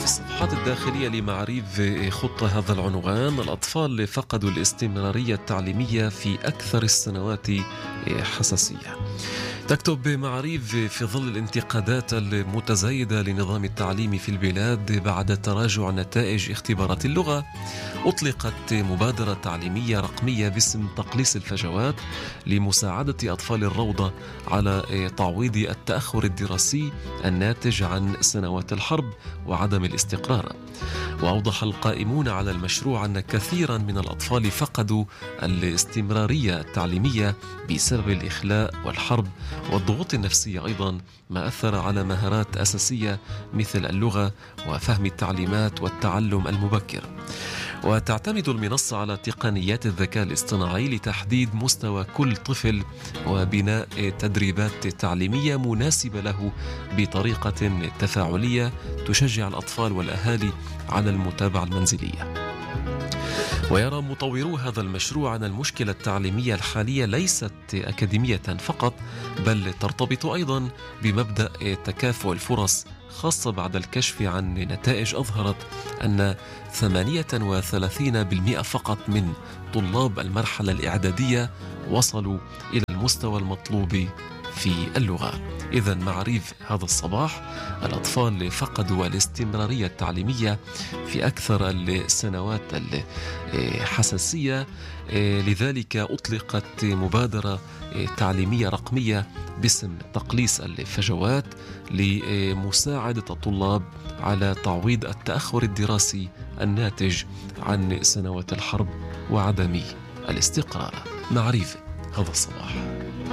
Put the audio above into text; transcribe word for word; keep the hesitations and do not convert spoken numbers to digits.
الصفحات الداخلية لمعاريف خطة هذا العنوان: الأطفال فقدوا الاستمرارية التعليمية في أكثر السنوات حساسية. تكتب معاريف: في ظل الانتقادات المتزايدة لنظام التعليم في البلاد بعد تراجع نتائج اختبارات اللغة، أطلقت مبادرة تعليمية رقمية باسم تقليص الفجوات لمساعدة أطفال الروضة على تعويض التأخر الدراسي الناتج عن سنوات الحرب وعدم الاستقرار. وأوضح القائمون على المشروع أن كثيرا من الأطفال فقدوا الاستمرارية التعليمية بسبب الإخلاء والحرب والضغوط النفسية أيضا، ما أثر على مهارات أساسية مثل اللغة وفهم التعليمات والتعلم المبكر. وتعتمد المنصة على تقنيات الذكاء الاصطناعي لتحديد مستوى كل طفل وبناء تدريبات تعليمية مناسبة له بطريقة تفاعلية تشجع الأطفال والأهالي على المتابعة المنزلية. ويرى مطورو هذا المشروع أن المشكلة التعليمية الحالية ليست أكاديمية فقط، بل ترتبط أيضا بمبدأ تكافؤ الفرص، خاصة بعد الكشف عن نتائج أظهرت أن ثمانية وثلاثين بالمئة فقط من طلاب المرحلة الإعدادية وصلوا إلى المستوى المطلوب في اللغة. إذن معاريف هذا الصباح: الأطفال فقدوا الاستمرارية التعليمية في أكثر السنوات الحساسية، لذلك أطلقت مبادرة تعليمية رقمية باسم تقليص الفجوات لمساعدة الطلاب على تعويض التأخر الدراسي الناتج عن سنوات الحرب وعدم الاستقرار. معرفة هذا الصباح.